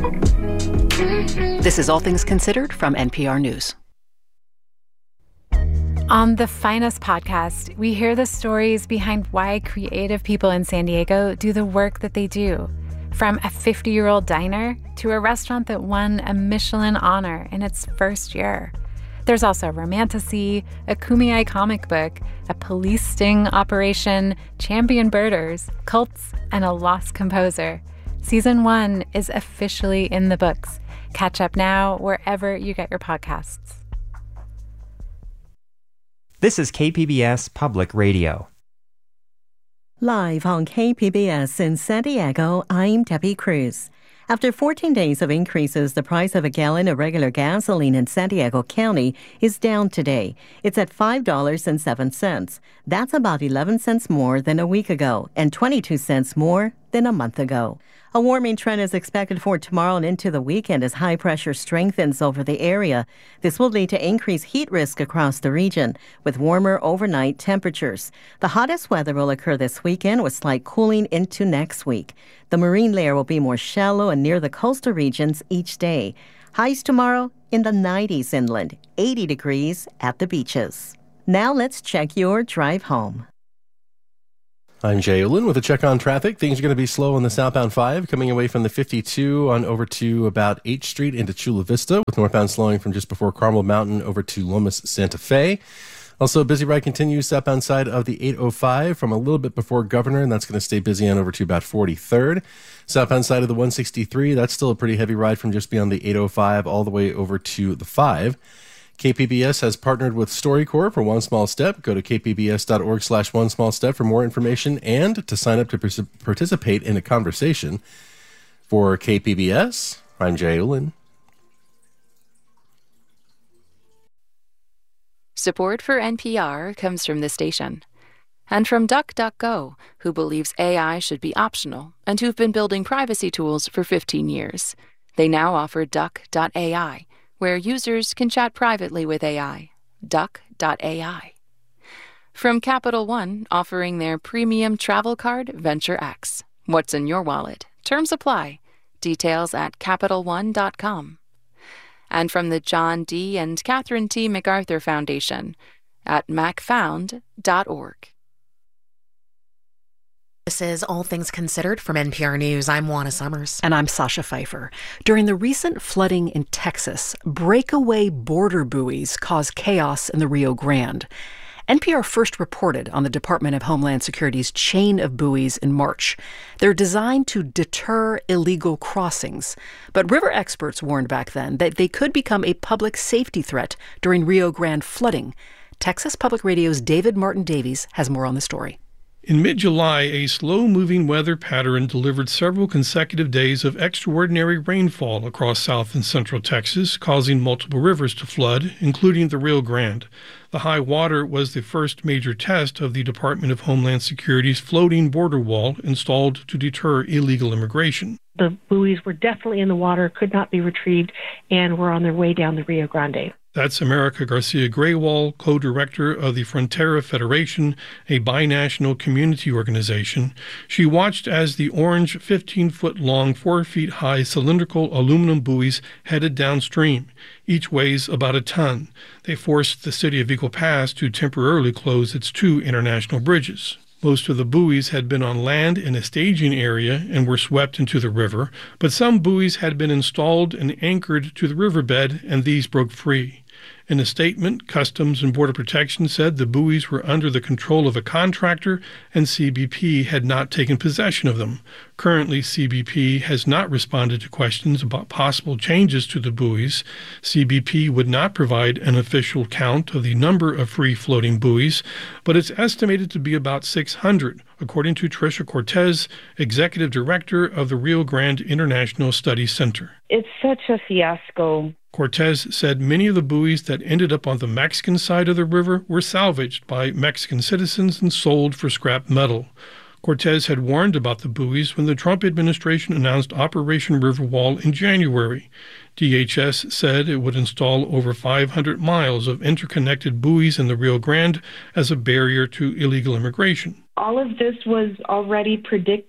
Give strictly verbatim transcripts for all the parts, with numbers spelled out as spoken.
This is All Things Considered from N P R News. On the Finest podcast, we hear the stories behind why creative people in San Diego do the work that they do. From a fifty-year-old diner to a restaurant that won a Michelin honor in its first year. There's also Romantasy, a Kumeyaay comic book, a police sting operation, champion birders, cults, and a lost composer. Season one is officially in the books. Catch up now wherever you get your podcasts. This is K P B S Public Radio. Live on K P B S in San Diego, I'm Debbie Cruz. After fourteen days of increases, the price of a gallon of regular gasoline in San Diego County is down today. It's at five dollars and seven cents. That's about eleven cents more than a week ago and twenty-two cents more than a month ago. A warming trend is expected for tomorrow and into the weekend as high pressure strengthens over the area. This will lead to increased heat risk across the region, with warmer overnight temperatures. The hottest weather will occur this weekend with slight cooling into next week. The marine layer will be more shallow and near the coastal regions each day. Highs tomorrow in the nineties inland, eighty degrees at the beaches. Now let's check your drive home. I'm Jay Olin with a check on traffic. Things are going to be slow on the southbound five, coming away from the fifty-two on over to about eighth Street into Chula Vista, with northbound slowing from just before Carmel Mountain over to Lomas Santa Fe. Also, busy ride continues southbound side of the eight oh five from a little bit before Governor, and that's going to stay busy on over to about forty-third. Southbound side of the one sixty-three, that's still a pretty heavy ride from just beyond the eight oh five all the way over to the five. K P B S has partnered with StoryCorps for One Small Step. Go to kpbs.org slash one small step for more information and to sign up to pers- participate in a conversation. For K P B S, I'm Jay Olin. Support for N P R comes from the station. And from DuckDuckGo, who believes A I should be optional and who've been building privacy tools for fifteen years. They now offer Duck dot A I, where users can chat privately with A I. Duck dot A I. From Capital One, offering their premium travel card, Venture X. What's in your wallet? Terms apply. Details at capital one dot com. And from the John D. and Catherine T. MacArthur Foundation at mac found dot org. This is All Things Considered from N P R News. I'm Juana Summers. And I'm Sasha Pfeiffer. During the recent flooding in Texas, breakaway border buoys caused chaos in the Rio Grande. N P R first reported on the Department of Homeland Security's chain of buoys in March. They're designed to deter illegal crossings. But river experts warned back then that they could become a public safety threat during Rio Grande flooding. Texas Public Radio's David Martin Davies has more on the story. In mid-July, a slow-moving weather pattern delivered several consecutive days of extraordinary rainfall across south and central Texas, causing multiple rivers to flood, including the Rio Grande. The high water was the first major test of the Department of Homeland Security's floating border wall installed to deter illegal immigration. The buoys were definitely in the water, could not be retrieved, and were on their way down the Rio Grande. That's America Garcia Graywall, co-director of the Frontera Federation, a binational community organization. She watched as the orange fifteen-foot-long, four feet high cylindrical aluminum buoys headed downstream. Each weighs about a ton. They forced the city of Eagle Pass to temporarily close its two international bridges. Most of the buoys had been on land in a staging area and were swept into the river, but some buoys had been installed and anchored to the riverbed, and these broke free. In a statement, Customs and Border Protection said the buoys were under the control of a contractor and C B P had not taken possession of them. Currently, C B P has not responded to questions about possible changes to the buoys. C B P would not provide an official count of the number of free-floating buoys, but it's estimated to be about six hundred, according to Tricia Cortez, Executive Director of the Rio Grande International Studies Center. It's such a fiasco. Cortez said many of the buoys that ended up on the Mexican side of the river were salvaged by Mexican citizens and sold for scrap metal. Cortez had warned about the buoys when the Trump administration announced Operation Riverwall in January. D H S said it would install over five hundred miles of interconnected buoys in the Rio Grande as a barrier to illegal immigration. All of this was already predicted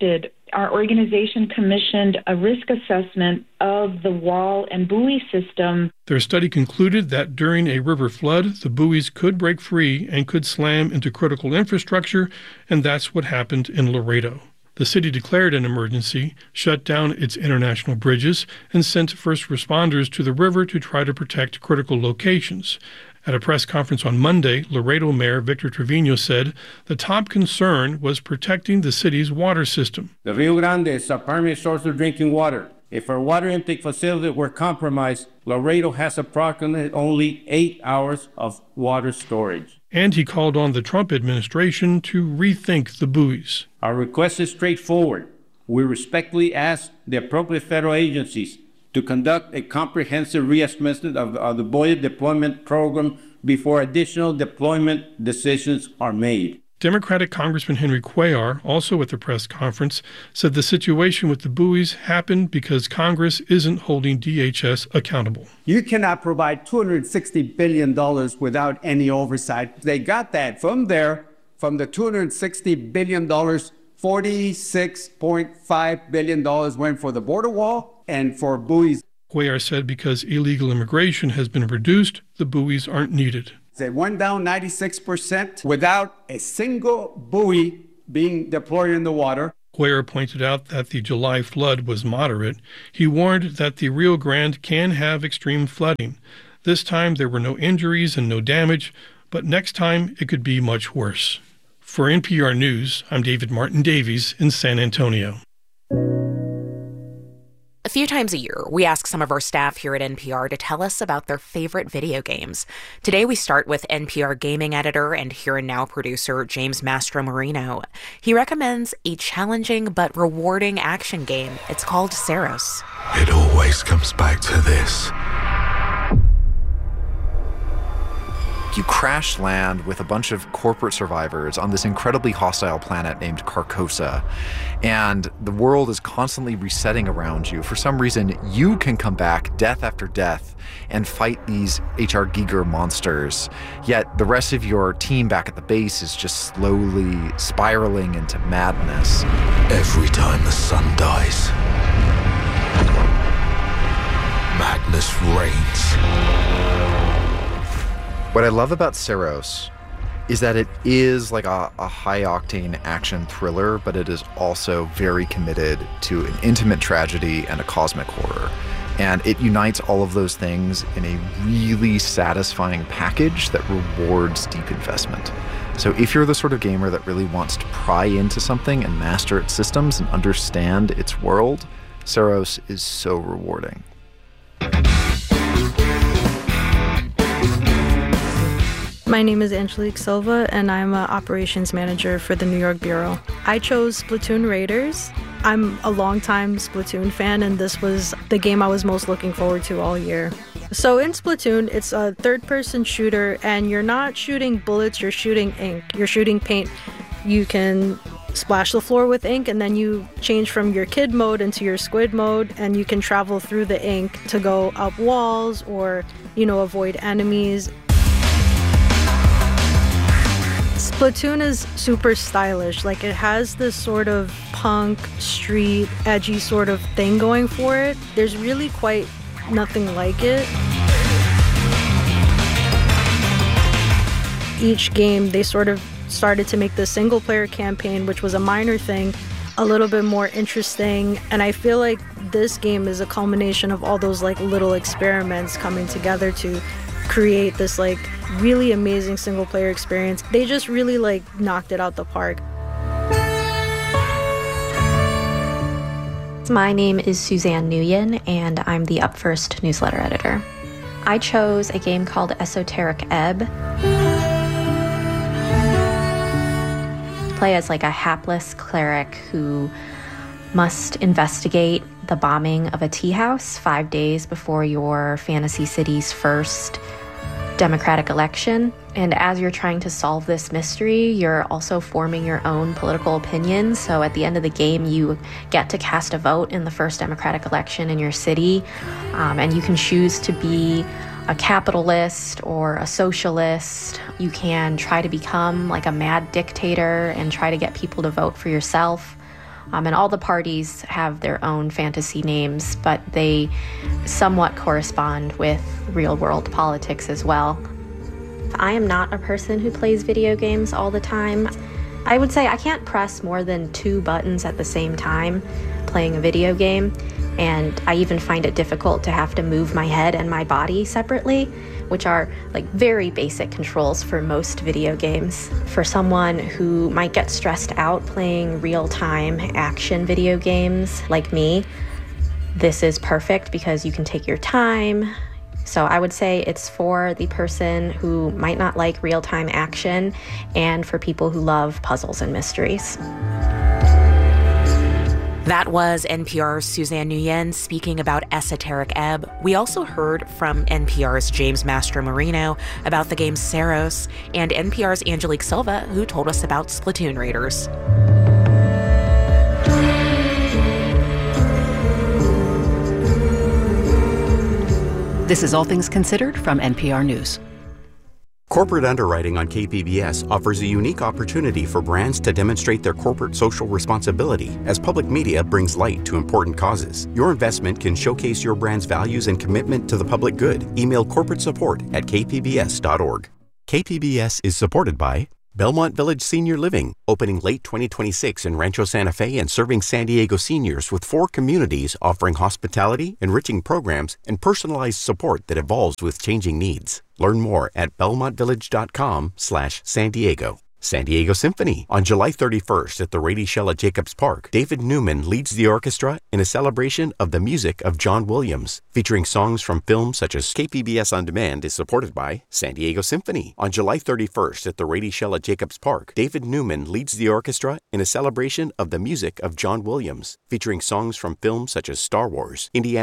Our organization commissioned a risk assessment of the wall and buoy system. Their study concluded that during a river flood, the buoys could break free and could slam into critical infrastructure, and that's what happened in Laredo. The city declared an emergency, shut down its international bridges, and sent first responders to the river to try to protect critical locations. At a press conference on Monday, Laredo Mayor Victor Trevino said the top concern was protecting the city's water system. The Rio Grande is our primary source of drinking water. If our water intake facility were compromised, Laredo has approximately only eight hours of water storage. And he called on the Trump administration to rethink the buoys. Our request is straightforward. We respectfully ask the appropriate federal agencies to conduct a comprehensive reassessment of, of the buoy deployment program before additional deployment decisions are made. Democratic Congressman Henry Cuellar, also at the press conference, said the situation with the buoys happened because Congress isn't holding D H S accountable. You cannot provide two hundred sixty billion dollars without any oversight. They got that from there, from the two hundred sixty billion dollars, forty-six point five billion dollars went for the border wall and for buoys. Cuellar said because illegal immigration has been reduced, the buoys aren't needed. They went down ninety-six percent without a single buoy being deployed in the water. Cuellar pointed out that the July flood was moderate. He warned that the Rio Grande can have extreme flooding. This time there were no injuries and no damage, but next time it could be much worse. For N P R News, I'm David Martin Davies in San Antonio. A few times a year, we ask some of our staff here at N P R to tell us about their favorite video games. Today, we start with N P R gaming editor and Here and Now producer James Mastromarino. He recommends a challenging but rewarding action game. It's called Ceros. It always comes back to this. You crash land with a bunch of corporate survivors on this incredibly hostile planet named Carcosa, and the world is constantly resetting around you. For some reason, you can come back death after death and fight these H R Giger monsters, yet the rest of your team back at the base is just slowly spiraling into madness. Every time the sun dies, madness reigns. What I love about Ceros is that it is like a, a high-octane action thriller, but it is also very committed to an intimate tragedy and a cosmic horror. And it unites all of those things in a really satisfying package that rewards deep investment. So if you're the sort of gamer that really wants to pry into something and master its systems and understand its world, Ceros is so rewarding. My name is Angelique Silva, and I'm an operations manager for the New York Bureau. I chose Splatoon Raiders. I'm a longtime Splatoon fan, and this was the game I was most looking forward to all year. So in Splatoon, it's a third-person shooter, and you're not shooting bullets, you're shooting ink. You're shooting paint. You can splash the floor with ink, and then you change from your kid mode into your squid mode, and you can travel through the ink to go up walls or, you know, avoid enemies. Splatoon is super stylish. Like, it has this sort of punk, street, edgy sort of thing going for it. There's really quite nothing like it. Each game, they sort of started to make the single player campaign, which was a minor thing, a little bit more interesting. And I feel like this game is a culmination of all those like little experiments coming together to create this like really amazing single player experience. They just really like knocked it out the park. My name is Suzanne Nguyen, and I'm the Up First newsletter editor. I chose a game called Esoteric Ebb. Play as like a hapless cleric who must investigate the bombing of a tea house five days before your fantasy city's first democratic election. And as you're trying to solve this mystery, you're also forming your own political opinion. So at the end of the game, you get to cast a vote in the first democratic election in your city. Um, and you can choose to be a capitalist or a socialist. You can try to become like a mad dictator and try to get people to vote for yourself. Um, and all the parties have their own fantasy names, but they somewhat correspond with real-world politics as well. I am not a person who plays video games all the time. I would say I can't press more than two buttons at the same time playing a video game, and I even find it difficult to have to move my head and my body separately, which are like very basic controls for most video games. For someone who might get stressed out playing real-time action video games like me, this is perfect because you can take your time. So I would say it's for the person who might not like real-time action and for people who love puzzles and mysteries. That was N P R's Suzanne Nguyen speaking about Esoteric Ebb. We also heard from N P R's James Mastromarino about the game Saros, and N P R's Angelique Silva, who told us about Splatoon Raiders. This is All Things Considered from N P R News. Corporate Underwriting on K P B S offers a unique opportunity for brands to demonstrate their corporate social responsibility as public media brings light to important causes. Your investment can showcase your brand's values and commitment to the public good. Email corporate support at k p b s dot org. K P B S is supported by Belmont Village Senior Living, opening late twenty twenty-six in Rancho Santa Fe and serving San Diego seniors with four communities offering hospitality, enriching programs, and personalized support that evolves with changing needs. Learn more at belmont village dot com slash San Diego. San Diego Symphony. On July thirty-first at the Rady Shell at Jacobs Park, David Newman leads the orchestra in a celebration of the music of John Williams, featuring songs from films such as K P B S On Demand is supported by San Diego Symphony. On July thirty-first at the Rady Shell at Jacobs Park, David Newman leads the orchestra in a celebration of the music of John Williams, featuring songs from films such as Star Wars, Indiana